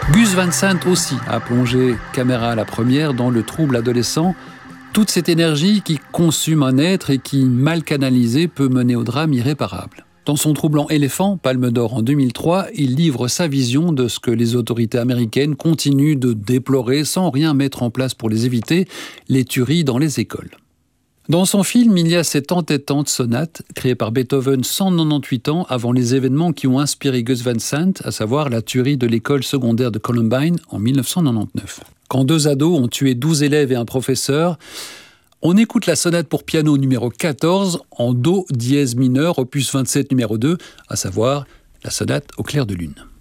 Gus Van Sant aussi a plongé caméra à la première dans le trouble adolescent. Toute cette énergie qui consume un être et qui, mal canalisée, peut mener au drame irréparable. Dans son troublant Éléphant, Palme d'Or en 2003, il livre sa vision de ce que les autorités américaines continuent de déplorer sans rien mettre en place pour les éviter, les tueries dans les écoles. Dans son film, il y a cette entêtante sonate créée par Beethoven 198 ans avant les événements qui ont inspiré Gus Van Sant, à savoir la tuerie de l'école secondaire de Columbine en 1999. Quand 2 ados ont tué 12 élèves et un professeur, on écoute la sonate pour piano numéro 14 en Do dièse mineur, opus 27 numéro 2, à savoir la sonate au clair de lune.